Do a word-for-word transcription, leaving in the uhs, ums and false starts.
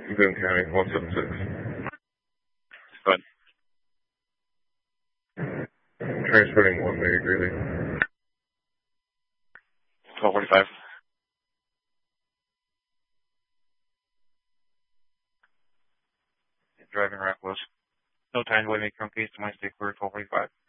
Boone County, one seven six. Go ahead. Transporting one Mary Greeley. twelve forty-five. Driving reckless. No time to make from case to my stick for twelve forty-five.